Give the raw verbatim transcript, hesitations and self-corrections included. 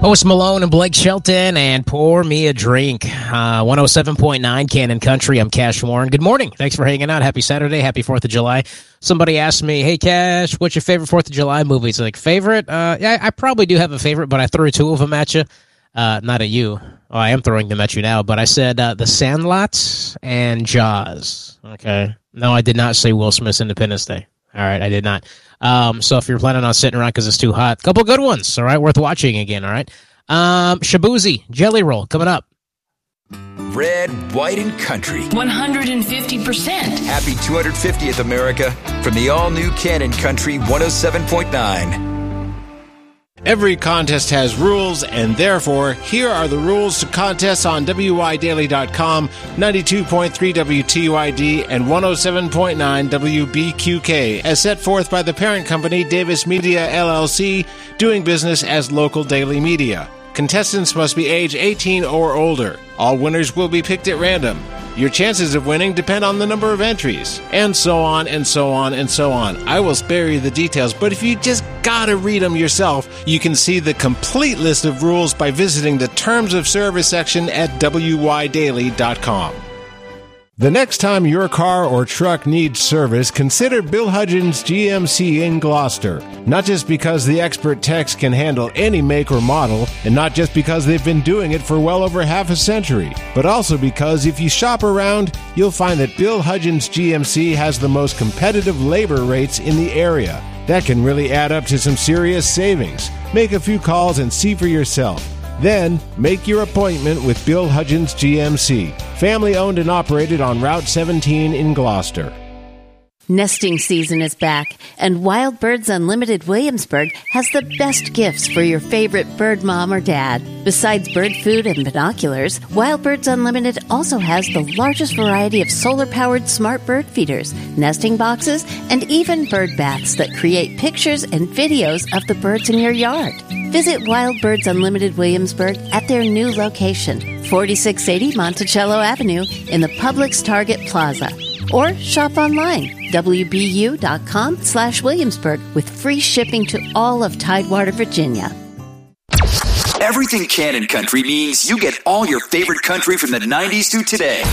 Post Malone and Blake Shelton, and Pour Me a Drink. Uh, one oh seven point nine Cannon Country. I'm Cash Warren. Good morning. Thanks for hanging out. Happy Saturday. Happy fourth of July. Somebody asked me, hey, Cash, what's your favorite fourth of July movie? It's like, favorite? Uh, yeah, I probably do have a favorite, but I threw two of them at you. Uh, not at you. Oh, I am throwing them at you now, but I said uh, The Sandlot and Jaws. Okay. No, I did not say Will Smith's Independence Day. All right, I did not. Um, so if you're planning on sitting around because it's too hot, a couple good ones, all right, worth watching again, all right? Um, Shabuzi, Jelly Roll, coming up. Red, white, and country. one hundred fifty percent. Happy two hundred fiftieth, America, from the all-new Cannon Country one oh seven point nine. Every contest has rules, and therefore, here are the rules to contests on W Y Daily dot com, ninety-two point three W T Y D, and one oh seven point nine W B Q K, as set forth by the parent company Davis Media, L L C, doing business as Local Daily Media. Contestants must be age eighteen or older. All winners will be picked at random. Your chances of winning depend on the number of entries, and so on, and so on, and so on. I will spare you the details, but if you just gotta read them yourself, you can see the complete list of rules by visiting the Terms of Service section at W Y Daily dot com. The next time your car or truck needs service, consider Bill Hudgens G M C in Gloucester. Not just because the expert techs can handle any make or model, and not just because they've been doing it for well over half a century, but also because if you shop around, you'll find that Bill Hudgens G M C has the most competitive labor rates in the area. That can really add up to some serious savings. Make a few calls and see for yourself. Then, make your appointment with Bill Hudgens G M C, family owned and operated on Route seventeen in Gloucester. Nesting season is back, and Wild Birds Unlimited Williamsburg has the best gifts for your favorite bird mom or dad. Besides bird food and binoculars, Wild Birds Unlimited also has the largest variety of solar-powered smart bird feeders, nesting boxes, and even bird baths that create pictures and videos of the birds in your yard. Visit Wild Birds Unlimited Williamsburg at their new location, forty-six eighty Monticello Avenue in the Publix Target Plaza. Or shop online, W B U dot com slash Williamsburg, with free shipping to all of Tidewater, Virginia. Everything Cannon Country means you get all your favorite country from the nineties to today.